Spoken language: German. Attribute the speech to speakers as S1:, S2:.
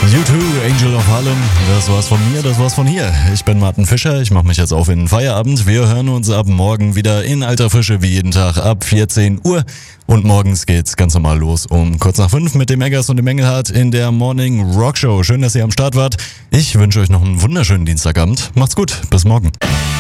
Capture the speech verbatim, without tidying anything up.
S1: U zwei, Angel of Harlem, das war's von mir, das war's von hier. Ich bin Martin Fischer, ich mache mich jetzt auf in den Feierabend. Wir hören uns ab morgen wieder in alter Frische wie jeden Tag ab vierzehn Uhr. Und morgens geht's ganz normal los um kurz nach fünf mit dem Eggers und dem Engelhardt in der Morning Rock Show. Schön, dass ihr am Start wart. Ich wünsche euch noch einen wunderschönen Dienstagabend. Macht's gut, bis morgen.